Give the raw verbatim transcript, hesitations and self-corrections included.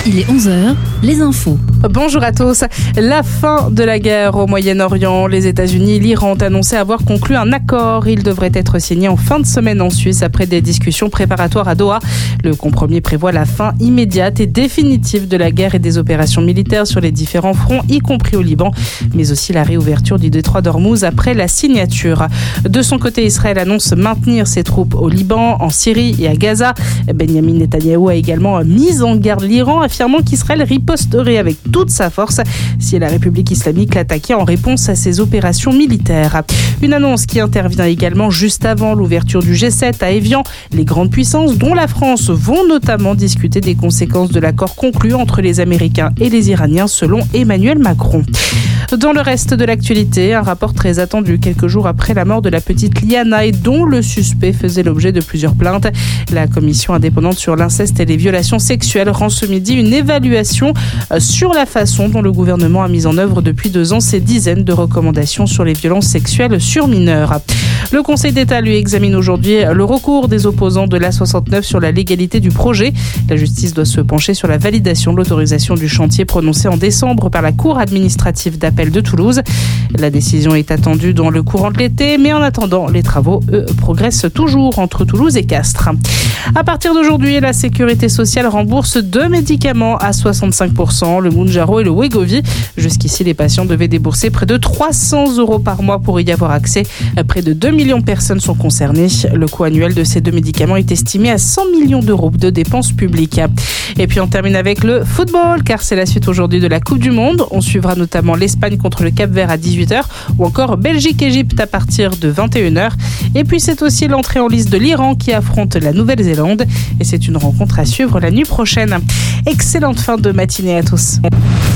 Il est onze heures, les infos. Bonjour à tous. La fin de la guerre au Moyen-Orient. Les États-Unis et l'Iran ont annoncé avoir conclu un accord. Il devrait être signé en fin de semaine en Suisse après des discussions préparatoires à Doha. Le compromis prévoit la fin immédiate et définitive de la guerre et des opérations militaires sur les différents fronts, y compris au Liban, mais aussi la réouverture du détroit d'Ormuz après la signature. De son côté, Israël annonce maintenir ses troupes au Liban, en Syrie et à Gaza. Benjamin Netanyahou a également mis en garde l'Iran, affirmant qu'Israël riposterait avec toute sa force si la République islamique l'attaquait en réponse à ses opérations militaires. Une annonce qui intervient également juste avant l'ouverture du G sept à Évian. Les grandes puissances, dont la France, vont notamment discuter des conséquences de l'accord conclu entre les Américains et les Iraniens, selon Emmanuel Macron. Dans le reste de l'actualité, un rapport très attendu quelques jours après la mort de la petite Liana et dont le suspect faisait l'objet de plusieurs plaintes. La commission indépendante sur l'inceste et les violations sexuelles rend ce midi une évaluation sur la façon dont le gouvernement a mis en œuvre depuis deux ans ces dizaines de recommandations sur les violences sexuelles sur mineurs. Le Conseil d'État lui examine aujourd'hui le recours des opposants de l'A soixante-neuf sur la légalité du projet. La justice doit se pencher sur la validation de l'autorisation du chantier prononcée en décembre par la Cour administrative d'appel de Toulouse. La décision est attendue dans le courant de l'été, mais en attendant, les travaux, eux, progressent toujours entre Toulouse et Castres. À partir d'aujourd'hui, la Sécurité sociale rembourse deux médicaments à soixante-cinq pour cent, le Mounjaro et le Wegovy. Jusqu'ici, les patients devaient débourser près de trois cents euros par mois pour y avoir accès. Près de deux millions de personnes sont concernées. Le coût annuel de ces deux médicaments est estimé à cent millions d'euros de dépenses publiques. Et puis on termine avec le football, car c'est la suite aujourd'hui de la Coupe du Monde. On suivra notamment l'Espagne contre le Cap-Vert à dix-huit heures ou encore Belgique-Égypte à partir de vingt et une heures. Et puis c'est aussi l'entrée en liste de l'Iran qui affronte la Nouvelle-Zélande. Et c'est une rencontre à suivre la nuit prochaine. Excellente fin de matinée à tous.